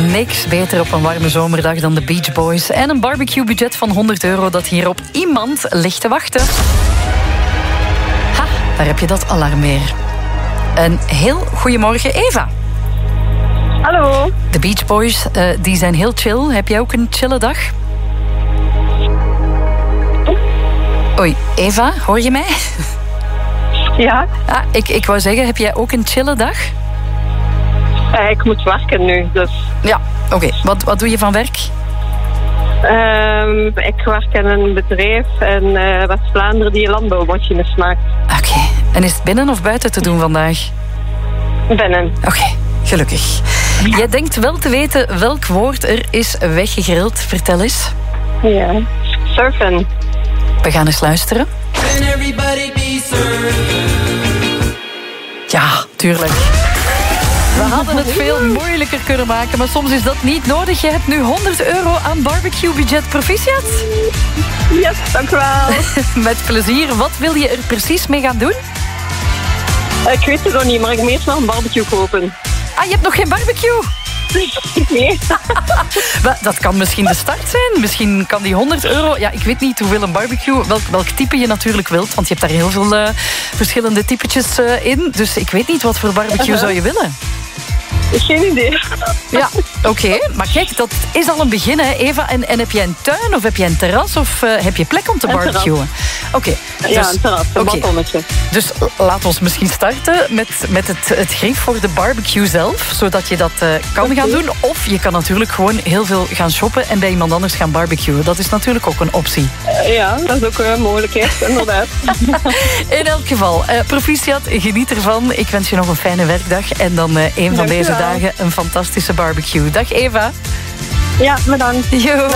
niks beter op een warme zomerdag dan de Beach Boys. En een barbecue-budget van €100 dat hier op iemand ligt te wachten. Ha, daar heb je dat alarm weer. Een heel goedemorgen, Eva. Hallo. De Beach Boys, die zijn heel chill. Heb jij ook een chille dag? Oei, Eva, hoor je mij? Ja. Ah, ik wou zeggen, heb jij ook een chille dag? Ik moet werken nu, dus... Ja, oké. Wat doe je van werk? Ik werk in een bedrijf in West-Vlaanderen die landbouwmachines maakt. Oké. En is het binnen of buiten te doen vandaag? Binnen. Oké, gelukkig. Jij denkt wel te weten welk woord er is weggegrild. Vertel eens. Ja. Surfen. We gaan eens luisteren. Ja, tuurlijk. We hadden het veel moeilijker kunnen maken, maar soms is dat niet nodig. Je hebt nu €100 aan barbecue-budget. Proficiat. Yes, dank u wel. Met plezier. Wat wil je er precies mee gaan doen? Ik weet het nog niet, maar ik moet eerst nog een barbecue kopen. Ah, je hebt nog geen barbecue? Nee. Dat kan misschien de start zijn. Misschien kan die €100... Ja, ik weet niet hoeveel een barbecue... Welk type je natuurlijk wilt. Want je hebt daar heel veel verschillende typetjes in. Dus ik weet niet, wat voor barbecue zou je willen? Geen idee. Ja, oké. Maar kijk, dat is al een begin, hè, Eva. En heb jij een tuin of heb jij een terras of heb je plek om te barbecuen? Oké. Ja, een terras, een balkonnetje. Dus laat ons misschien starten met het grief voor de barbecue zelf. Zodat je dat kan gaan doen. Of je kan natuurlijk gewoon heel veel gaan shoppen en bij iemand anders gaan barbecuen. Dat is natuurlijk ook een optie. Ja, dat is ook een mogelijkheid, inderdaad. In elk geval, proficiat, geniet ervan. Ik wens je nog een fijne werkdag. En dan een van deze dagen een fantastische barbecue. Dag Eva. Ja, bedankt. Jo.